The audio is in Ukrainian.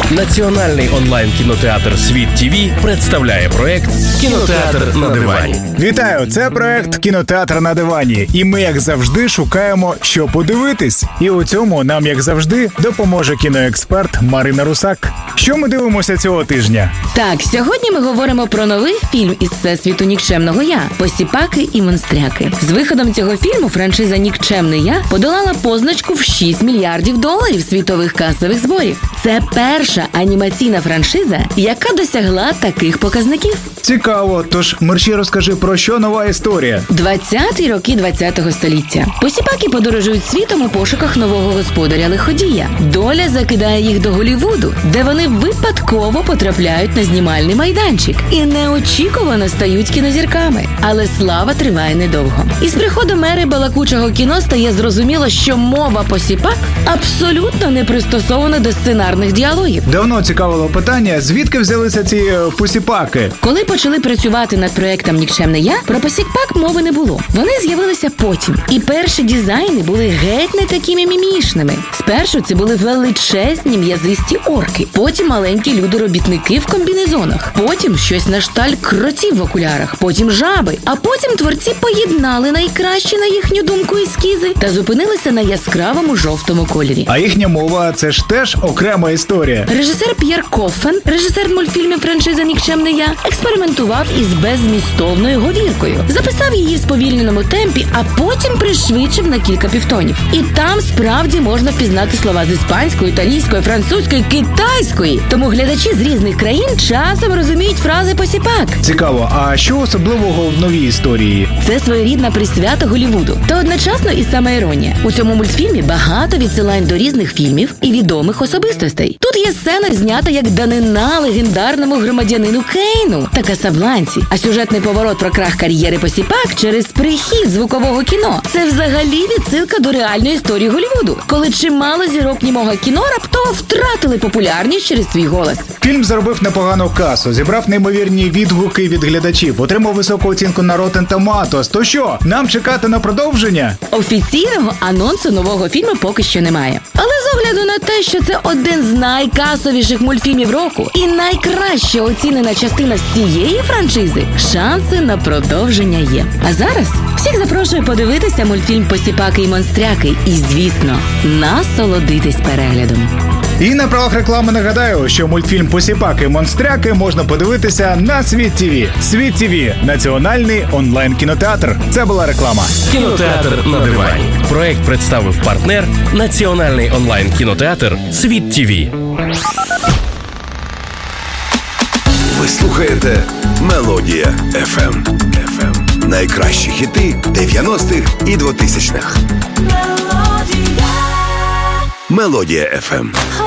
Національний онлайн-кінотеатр «Світ ТВ» представляє проект «Кінотеатр на дивані». Вітаю! Це проект «Кінотеатр на дивані». І ми, як завжди, шукаємо, що подивитись. І у цьому нам, як завжди, допоможе кіноексперт Марина Русак. Що ми дивимося цього тижня? Так, сьогодні ми говоримо про новий фільм із всесвіту «Нікчемного я» «Посіпаки і монстряки». З виходом цього фільму франшиза «Нікчемний я» подолала позначку в $6 мільярдів світових касових зборів. Це перша анімаційна франшиза, яка досягла таких показників. Цікаво, тож мерщій розкажи, про що нова історія? 20-ті роки 20-го століття. Посіпаки подорожують світом у пошуках нового господаря-лиходія. Доля закидає їх до Голлівуду, де вони випадково потрапляють на знімальний майданчик і неочікувано стають кінозірками. Але слава триває недовго. І з приходом ери балакучого кіно стає зрозуміло, що мова посіпак абсолютно не пристосована до сценарних діалогів. Давно цікавило питання, звідки взялися ці посіпаки? Коли почали працювати над проектом «Нікчемний я», про посіпак мови не було. Вони з'явилися потім. І перші дизайни були геть не такими мімішними. Спершу це були величезні м'язисті орки, потім маленькі люди-робітники в комбінезонах, потім щось на шталь кротів в окулярах, потім жаби, а потім творці поєднали найкращі, на їхню думку, ескізи та зупинилися на яскравому жовтому кольорі. А їхня мова – це ж теж окрема історія. Режисер П'єр Коффен, режисер мультфільмів франшизи «Нікчемний я», експериментував із беззмістовною говіркою. Записав її в сповільненому темпі, а потім пришвидшив на кілька півтонів. І там справді можна впізнати слова з іспанської, італійської, французької, китайської. Тому глядачі з різних країн часом розуміють фрази посіпак. Цікаво, а що особливого в новій історії? Це своєрідна присвята Голлівуду. Та одночасно і самоіронія. У цьому мультфільмі багато відсилань до різних фільмів і відомих особистостей. Тут є сцена, знята як данина легендарному громадянину Кейну та Касабланці. А сюжетний поворот про крах кар'єри посіпак через прихід звукового кіно – це взагалі відсилка до реальної історії Голлівуду, коли чимало зірок німого кіно раптово втратили популярність через свій голос. Фільм заробив непогану касу, зібрав неймовірні відгуки від глядачів, отримав високу оцінку на Rotten Tomatoes. То що, нам чекати на продовження? Офіційного анонсу нового фільму поки що немає. Але з огляду на те, що це один з найкасовіших мультфільмів року і найкраще оцінена частина з цієї франшизи, шанси на продовження є. А зараз всіх запрошую подивитися мультфільм «Посіпаки і монстряки» і, звісно, насолодитись переглядом. І на правах реклами нагадаю, що мультфільм «Посіпаки і монстряки» можна подивитися на Світ ТВ. Світ ТВ – національний онлайн-кінотеатр. Це була реклама. «Кінотеатр на дивані». Проект представив партнер Національний онлайн-кінотеатр «Світ ТВ». Ви слухаєте Мелодія FM. Найкращі хіти 90-х і 2000-х. Мелодія FM.